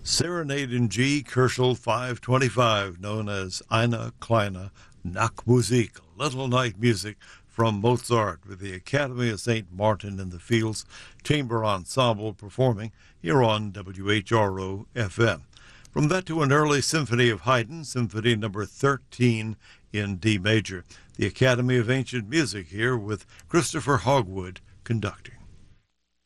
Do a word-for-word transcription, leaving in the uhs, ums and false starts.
Serenade in G, Kerschel five twenty-five, known as Eine kleine Nachtmusik, Little Night Music from Mozart, with the Academy of Saint Martin in the Fields Chamber Ensemble performing here on W H R O F M. From that to an early symphony of Haydn, Symphony number thirteen in D major. The Academy of Ancient Music here with Christopher Hogwood conducting.